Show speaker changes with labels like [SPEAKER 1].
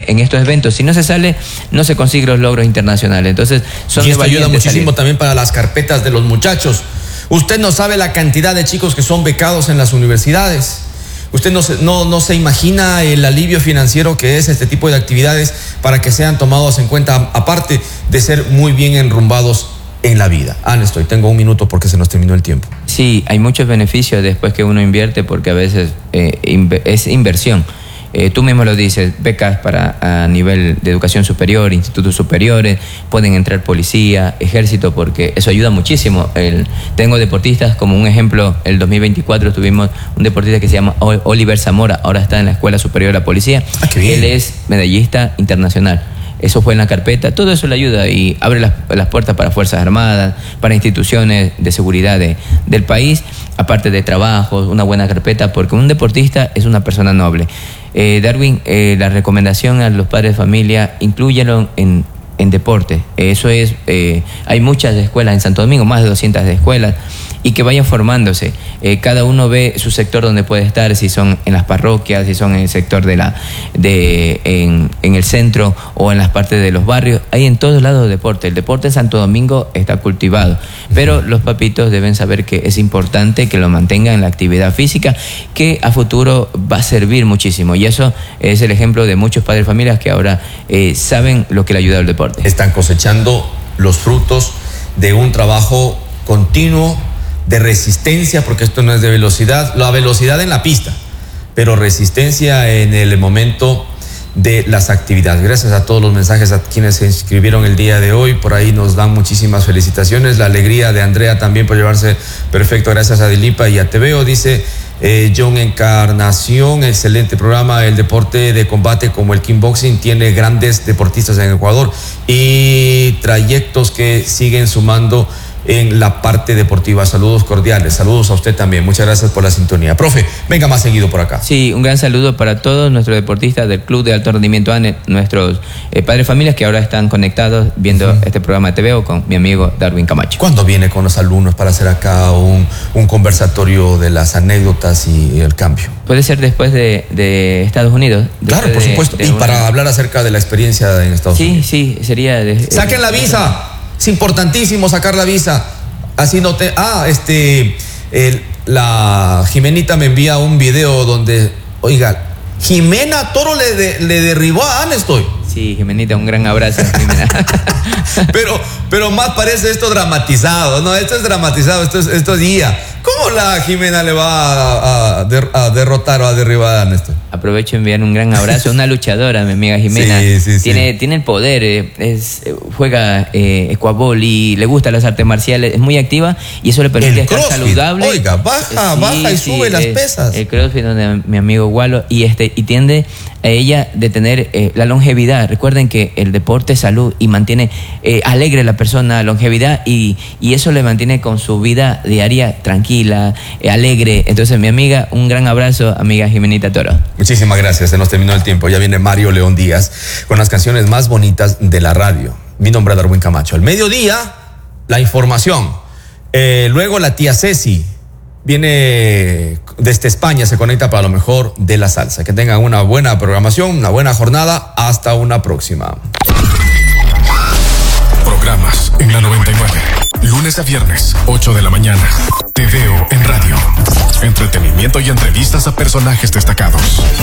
[SPEAKER 1] en estos eventos. Si no se sale, no se consiguen los logros internacionales. Entonces,
[SPEAKER 2] y esto ayuda muchísimo también para las carpetas de los muchachos. Usted no sabe la cantidad de chicos que son becados en las universidades. Usted no se imagina el alivio financiero que es este tipo de actividades para que sean tomados en cuenta, aparte de ser muy bien enrumbados en la vida. Néstor, tengo un minuto porque se nos terminó el tiempo.
[SPEAKER 1] Sí, hay muchos beneficios después que uno invierte, porque a veces es inversión. Tú mismo lo dices, becas a nivel de educación superior, institutos superiores, pueden entrar policía, ejército, porque eso ayuda muchísimo. Tengo deportistas, como un ejemplo, el 2024 tuvimos un deportista que se llama Oliver Zamora, ahora está en la Escuela Superior de la Policía.
[SPEAKER 2] Qué bien.
[SPEAKER 1] Él es medallista internacional. Eso fue en la carpeta, todo eso le ayuda y abre las puertas para Fuerzas Armadas, para instituciones de seguridad del país, aparte de trabajos, una buena carpeta, porque un deportista es una persona noble. Darwin, la recomendación a los padres de familia, inclúyelo en deporte. Eso es, hay muchas escuelas en Santo Domingo, más de 200 escuelas, y que vayan formándose. Cada uno ve su sector donde puede estar, si son en las parroquias, si son en el sector en el centro o en las partes de los barrios. Hay en todos lados deporte. El deporte en Santo Domingo está cultivado, pero los papitos deben saber que es importante que lo mantengan en la actividad física, que a futuro va a servir muchísimo. Y eso es el ejemplo de muchos padres de familias que ahora saben lo que le ayuda al deporte.
[SPEAKER 2] Están cosechando los frutos de un trabajo continuo, de resistencia, porque esto no es de velocidad, la velocidad en la pista, pero resistencia en el momento de las actividades. Gracias a todos los mensajes a quienes se inscribieron el día de hoy, por ahí nos dan muchísimas felicitaciones. La alegría de Andrea también por llevarse perfecto, gracias a Dilipa y a Teveo, dice John Encarnación, excelente programa. El deporte de combate como el kickboxing tiene grandes deportistas en Ecuador y trayectos que siguen sumando en la parte deportiva. Saludos cordiales, saludos a usted también, muchas gracias por la sintonía. Profe, venga más seguido por acá.
[SPEAKER 1] Sí, un gran saludo para todos nuestros deportistas del Club de Alto Rendimiento ANE, nuestros padres de familias que ahora están conectados viendo este programa de TVO con mi amigo Darwin Camacho.
[SPEAKER 2] ¿Cuándo viene con los alumnos para hacer acá un conversatorio de las anécdotas y el cambio?
[SPEAKER 1] Puede ser después de Estados Unidos.
[SPEAKER 2] Claro, por supuesto, y para hablar acerca de la experiencia en Estados Unidos.
[SPEAKER 1] Sí, sería...
[SPEAKER 2] Saquen la visa. Es importantísimo sacar la visa. Así no te... la Jimenita me envía un video donde, oiga, Jimena Toro le derribó a Néstor.
[SPEAKER 1] Sí, Jimenita, un gran abrazo, Jimena.
[SPEAKER 2] pero más parece esto dramatizado, ¿no? Esto es dramatizado, esto es guía. ¿Cómo la Jimena le va a derrotar o a derribar a Néstor?
[SPEAKER 1] Aprovecho de enviar un gran abrazo a una luchadora, mi amiga Jimena.
[SPEAKER 2] Sí.
[SPEAKER 1] Tiene el poder, juega ecuaboli, le gustan las artes marciales, es muy activa y eso le permite estar saludable.
[SPEAKER 2] Oiga, baja y sube las pesas.
[SPEAKER 1] El CrossFit donde mi amigo Gualo y tiende a ella de tener la longevidad. Recuerden que el deporte es salud y mantiene alegre a la persona, longevidad y eso le mantiene con su vida diaria tranquila, alegre. Entonces, mi amiga, un gran abrazo, amiga Jimenita Toro.
[SPEAKER 2] Muchísimas gracias, se nos terminó el tiempo. Ya viene Mario León Díaz con las canciones más bonitas de la radio. Mi nombre es Darwin Camacho. Al mediodía, la información. Luego la tía Ceci viene desde España, se conecta para lo mejor de la salsa. Que tengan una buena programación, una buena jornada. Hasta una próxima.
[SPEAKER 3] Programas en la 99. Lunes a viernes, 8 de la mañana. TVO en radio. Entretenimiento y entrevistas a personajes destacados.